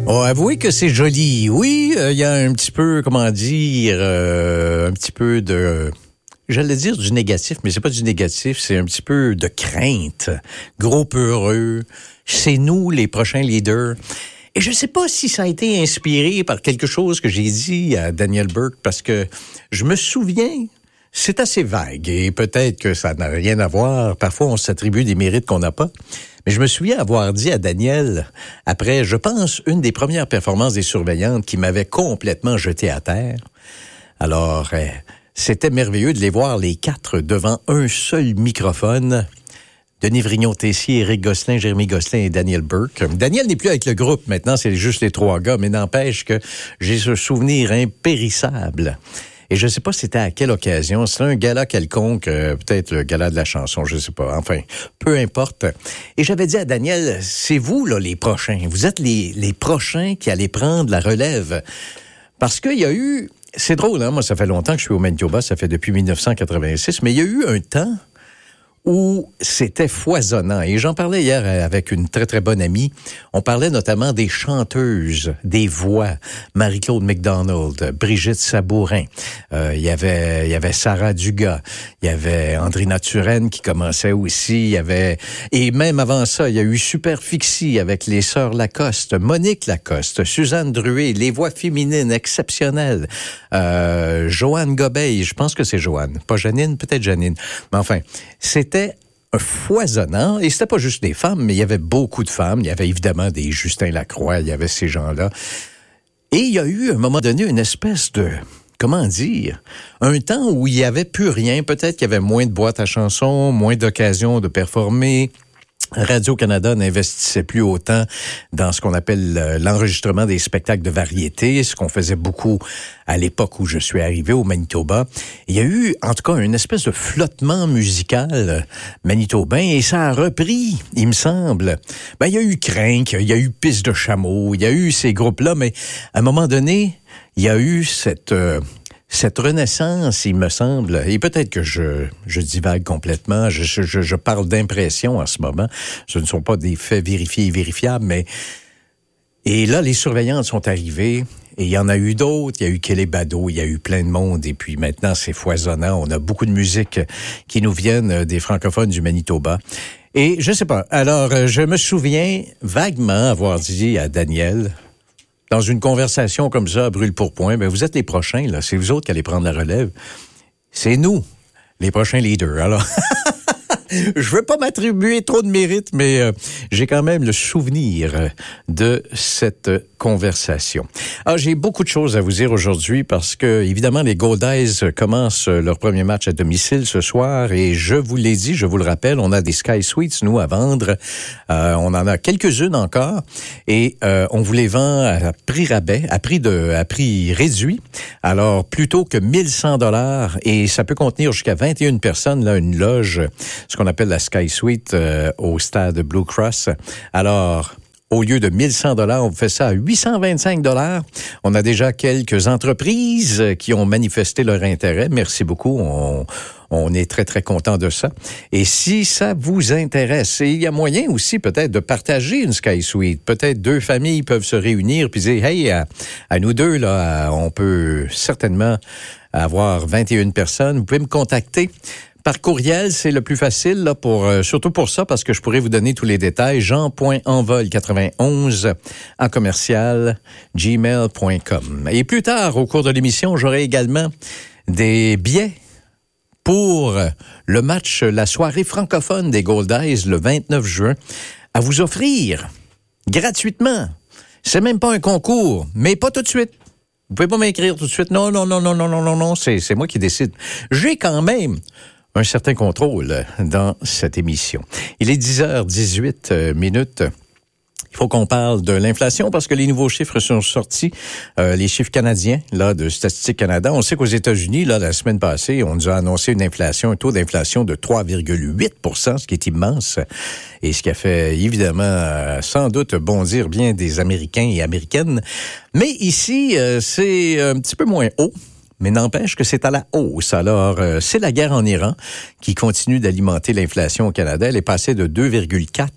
Oh, avouez que c'est joli. Oui, il y a un petit peu, comment dire, un petit peu de... J'allais dire du négatif, mais c'est pas du négatif, c'est un petit peu de crainte. Gros peureux, c'est nous les prochains leaders. Et je sais pas si ça a été inspiré par quelque chose que j'ai dit à Daniel Burke, parce que je me souviens, c'est assez vague, et peut-être que ça n'a rien à voir. Parfois, on s'attribue des mérites qu'on n'a pas. Mais je me souviens avoir dit à Daniel, après, je pense, une des premières performances des Surveillantes qui m'avait complètement jeté à terre. Alors, c'était merveilleux de les voir les quatre devant un seul microphone. Denis Vrignon-Tessier, Éric Gosselin, Jérémy Gosselin et Daniel Burke. Daniel n'est plus avec le groupe. Maintenant, c'est juste les trois gars. Mais n'empêche que j'ai ce souvenir impérissable. Et je ne sais pas c'était à quelle occasion. C'était un gala quelconque, peut-être le gala de la chanson, je ne sais pas. Enfin, peu importe. Et j'avais dit à Daniel, c'est vous, là, les prochains. Vous êtes les prochains qui allez prendre la relève. Parce qu'il y a eu... C'est drôle, hein? Moi, ça fait longtemps que je suis au Manitoba. Ça fait depuis 1986. Mais il y a eu un temps où c'était foisonnant. Et j'en parlais hier avec une très, très bonne amie. On parlait notamment des chanteuses, des voix. Marie-Claude McDonald, Brigitte Sabourin. Il y avait Sarah Dugas. Il y avait Andrina Turenne qui commençait aussi. Il y avait... Et même avant ça, il y a eu Superfixie avec les sœurs Lacoste, Monique Lacoste, Suzanne Druet, les voix féminines exceptionnelles. Joanne Gobeil, je pense que c'est Joanne. Pas Janine, peut-être Janine. Mais enfin, c'était foisonnant. Et c'était pas juste des femmes, mais il y avait beaucoup de femmes. Il y avait évidemment des Justin Lacroix, il y avait ces gens-là. Et il y a eu, à un moment donné, une espèce de... Comment dire? Un temps où il n'y avait plus rien. Peut-être qu'il y avait moins de boîtes à chansons, moins d'occasions de performer. Radio-Canada n'investissait plus autant dans ce qu'on appelle l'enregistrement des spectacles de variété, ce qu'on faisait beaucoup à l'époque où je suis arrivé au Manitoba. Il y a eu, en tout cas, une espèce de flottement musical manitobain et ça a repris, il me semble. Ben, il y a eu Crank, il y a eu Pisse de Chameau, il y a eu ces groupes-là, mais à un moment donné, il y a eu cette renaissance, il me semble, et peut-être que je divague complètement, je parle d'impression en ce moment, ce ne sont pas des faits vérifiés et vérifiables, mais... Et là, les Surveillantes sont arrivées, et il y en a eu d'autres, il y a eu Kelly Bado, il y a eu plein de monde, et puis maintenant, c'est foisonnant, on a beaucoup de musique qui nous viennent des francophones du Manitoba. Et je sais pas, alors, je me souviens vaguement avoir dit à Daniel... Dans une conversation comme ça, à brûle-pourpoint, ben vous êtes les prochains, là. C'est vous autres qui allez prendre la relève. C'est nous, les prochains leaders. Alors, je veux pas m'attribuer trop de mérite, mais j'ai quand même le souvenir de cette conversation. Ah, j'ai beaucoup de choses à vous dire aujourd'hui parce que, évidemment, les Goldies commencent leur premier match à domicile ce soir et je vous l'ai dit, je vous le rappelle, on a des Sky Suites, nous, à vendre. On en a quelques-unes encore et on vous les vend à prix rabais, à prix réduit. Alors, plutôt que 1100 $ et ça peut contenir jusqu'à 21 personnes, là, une loge, ce qu'on appelle la Sky Suite au stade Blue Cross. Alors, au lieu de 1100 $, on fait ça à 825 $. On a déjà quelques entreprises qui ont manifesté leur intérêt. Merci beaucoup. On est très, très content de ça. Et si ça vous intéresse, et il y a moyen aussi peut-être de partager une Sky Suite. Peut-être deux familles peuvent se réunir puis dire, hey, à nous deux, là, on peut certainement avoir 21 personnes. Vous pouvez me contacter. Par courriel, c'est le plus facile, là, surtout pour ça, parce que je pourrais vous donner tous les détails. jean.envol91@gmail.com. Et plus tard, au cours de l'émission, j'aurai également des billets pour le match, la soirée francophone des Goldies, le 29 juin, à vous offrir gratuitement. C'est même pas un concours, mais pas tout de suite. Vous pouvez pas m'écrire tout de suite. Non, c'est moi qui décide. J'ai quand même un certain contrôle dans cette émission. Il est 10h18 minutes. Il faut qu'on parle de l'inflation parce que les nouveaux chiffres sont sortis, les chiffres canadiens là de Statistique Canada. On sait qu'aux États-Unis, là, la semaine passée, on nous a annoncé un taux d'inflation de 3,8%, ce qui est immense et ce qui a fait évidemment sans doute bondir bien des Américains et Américaines. Mais ici, c'est un petit peu moins haut. Mais n'empêche que c'est à la hausse. Alors, c'est la guerre en Iran qui continue d'alimenter l'inflation au Canada. Elle est passée de 2,4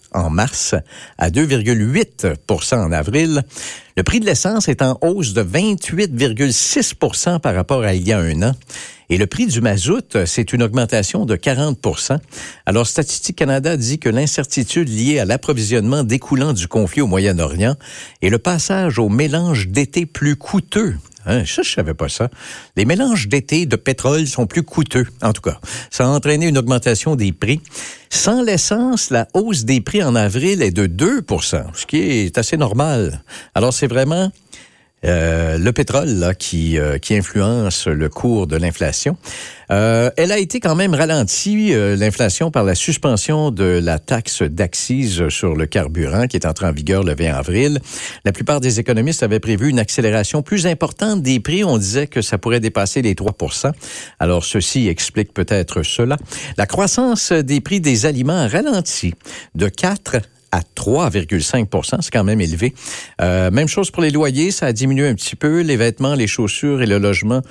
en mars, à 2,8 % en avril. Le prix de l'essence est en hausse de 28,6 % par rapport à il y a un an. Et le prix du mazout, c'est une augmentation de 40 %. Alors, Statistique Canada dit que l'incertitude liée à l'approvisionnement découlant du conflit au Moyen-Orient et le passage au mélange d'été plus coûteux. Ça, je savais pas ça. Les mélanges d'été de pétrole sont plus coûteux. En tout cas, ça a entraîné une augmentation des prix. Sans l'essence, la hausse des prix en avril est de 2 %, ce qui est assez normal. Alors, c'est vraiment le pétrole là, qui influence le cours de l'inflation. Elle a été quand même ralentie, l'inflation, par la suspension de la taxe d'accise sur le carburant qui est entrée en vigueur le 20 avril. La plupart des économistes avaient prévu une accélération plus importante des prix. On disait que ça pourrait dépasser les 3 %. Alors, ceci explique peut-être cela. La croissance des prix des aliments a ralenti de 4 à 3,5 %, c'est quand même élevé. Même chose pour les loyers, ça a diminué un petit peu. Les vêtements, les chaussures et le logement,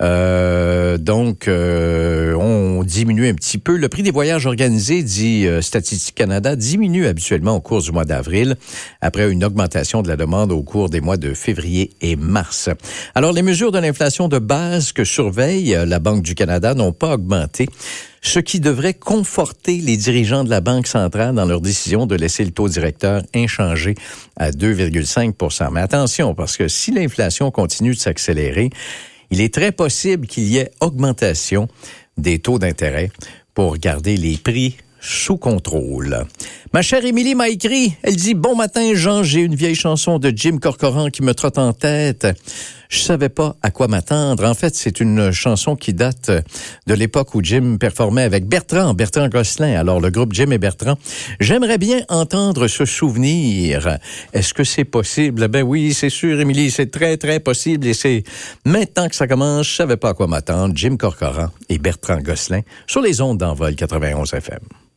ont diminué un petit peu. Le prix des voyages organisés, dit Statistique Canada, diminue habituellement au cours du mois d'avril, après une augmentation de la demande au cours des mois de février et mars. Alors, les mesures de l'inflation de base que surveille la Banque du Canada n'ont pas augmenté, ce qui devrait conforter les dirigeants de la Banque centrale dans leur décision de laisser le taux directeur inchangé à 2,5 %. Mais attention, parce que si l'inflation continue de s'accélérer, il est très possible qu'il y ait augmentation des taux d'intérêt pour garder les prix sous contrôle. Ma chère Émilie m'a écrit, elle dit « Bon matin, Jean, j'ai une vieille chanson de Jim Corcoran qui me trotte en tête. Je savais pas à quoi m'attendre. » En fait, c'est une chanson qui date de l'époque où Jim performait avec Bertrand Gosselin. Alors, le groupe Jim et Bertrand. J'aimerais bien entendre ce souvenir. Est-ce que c'est possible? Ben oui, c'est sûr, Émilie, c'est très, très possible. Et c'est maintenant que ça commence. Je savais pas à quoi m'attendre. Jim Corcoran et Bertrand Gosselin sur les ondes d'Envol 91 FM.